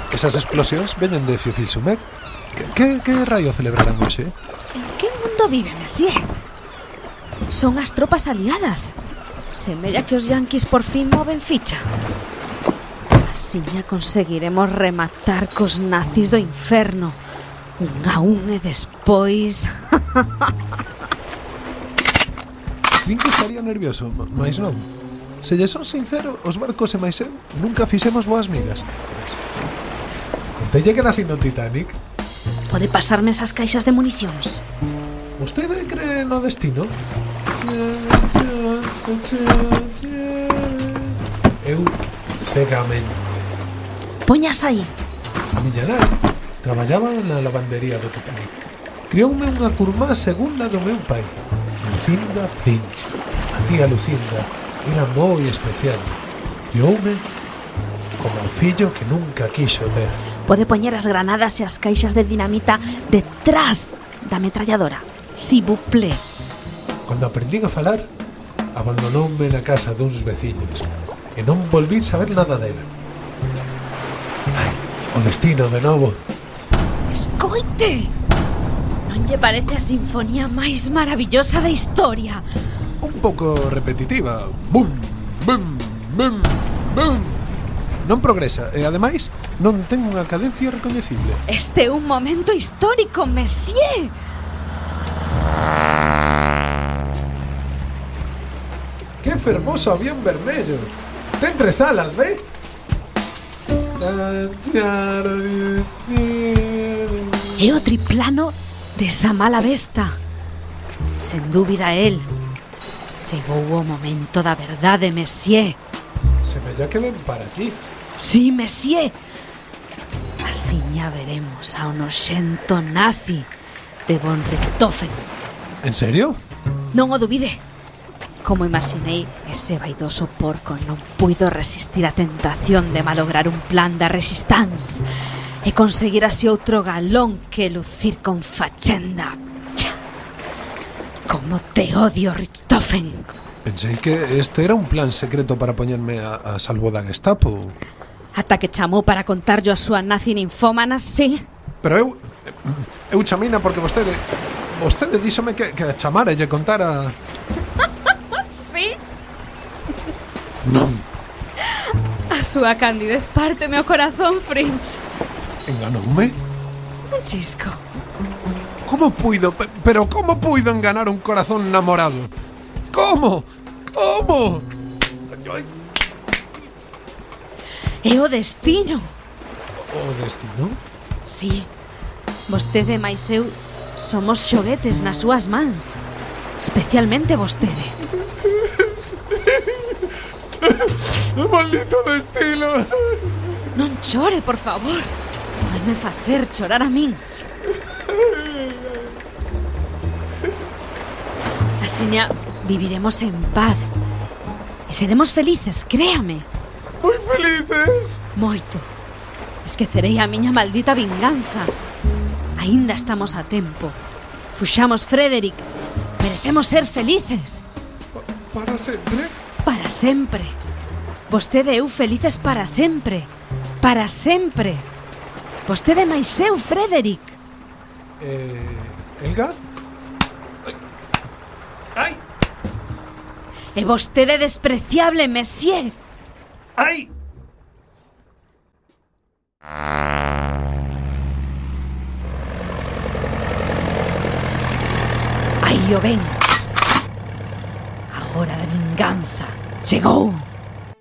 Esas explosións veñen de Fiofilsumec. Que raio celebrarán hoxe? En que mundo vive, Messier? Son as tropas aliadas. Semella que os yanquis por fin moven ficha. Asiña conseguiremos rematar cos nazis do inferno. Un a un e despois... Crin que estaría nervioso, mais non. Se lle son sincero, os barcos e máis eu nunca fixemos boas migas. Contelle que nací no Titanic. Pode pasarme esas caixas de municións? Vostede cree no destino? Eu cegamente. Poñas aí. A miña nai traballaba na lavandería do Titanic. Crioume unha curmá segunda do meu pai, Lucinda Fringe. A tía Lucinda era moi especial. Crioume como o fillo que nunca quixo ter. Pode poñer as granadas e as caixas de dinamita detrás da ametralladora. Si vous plaît. Cando aprendín a falar, abandonoume na casa duns veciños e non volvín saber nada dela. Ai, o destino de novo. Escoite! Non lle parece a sinfonía máis maravillosa da historia? Un pouco repetitiva. Bum, bum, bum, bum. Non progresa e, ademais, non ten unha cadencia recoñecible. Este é un momento histórico, Messier! Que fermoso avión vermello. Ten 3 alas, ve? É o triplano desa mala besta. Sen dúbida el. Chegou o momento da verdade, Messier. Semella que ven para aquí. Sí, Messier. Asiña veremos ao noxento nazi de von Richthofen. En serio? Non o dubide. Como imaginei, ese vaidoso porco non puido resistir a tentación de malograr un plan da resistance e conseguir así outro galón que lucir con fachenda. Como te odio, Richthofen. Pensei que este era un plan secreto para poñerme a salvo da Gestapo. Ata que chamou para contarllo a súa nazi ninfómana, sí. Pero eu chamina porque vostede díxome que a chamara e lle contara. Sí? Non. A súa candidez párteme o corazón, Fringe. Enganoume? Un chisco. Como puido? Pero como puido enganar un corazón namorado? Como? Como? É o destino. O destino? Sí. Vostede e máis eu somos xoguetes nas súas mans. Especialmente vostede. Maldito destino. Non chore, por favor. Vaime facer chorar a min. Asiña viviremos en paz e seremos felices, créame. Moi felices. Moito. Esquecerei a miña maldita vinganza. Aínda estamos a tempo. Fuxamos, Frederick. Merecemos ser felices. Para sempre? Para sempre. Vostede e eu felices para sempre. Para sempre. Vostede máis eu, Frederick. Elga? Ai! E vostede despreciable, Messier. Ai! Aí o ven. A hora da vinganza chegou.